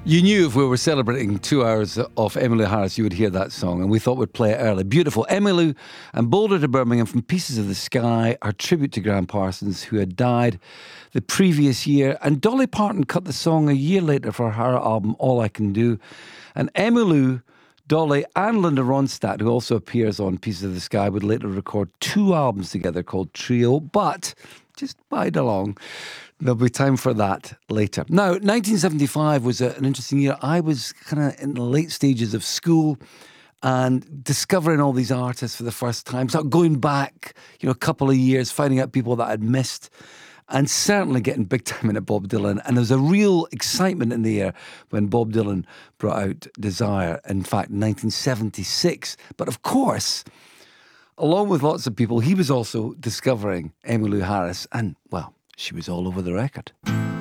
You knew if we were celebrating 2 hours of Emmylou Harris, you would hear that song, and we thought we'd play it early. Beautiful. Emmylou and Boulder to Birmingham from Pieces of the Sky, our tribute to Graham Parsons, who had died the previous year. And Dolly Parton cut the song a year later for her album, All I Can Do. And Emmylou, Dolly and Linda Ronstadt, who also appears on Pieces of the Sky, would later record 2 albums together called Trio. But just bide along. There'll be time for that later. Now, 1975 was an interesting year. I was kind of in the late stages of school and discovering all these artists for the first time. So going back, a couple of years, finding out people that I'd missed, and certainly getting big time into Bob Dylan. And there was a real excitement in the air when Bob Dylan brought out Desire, in fact, 1976. But of course, along with lots of people, he was also discovering Emmylou Harris, and, well, she was all over the record.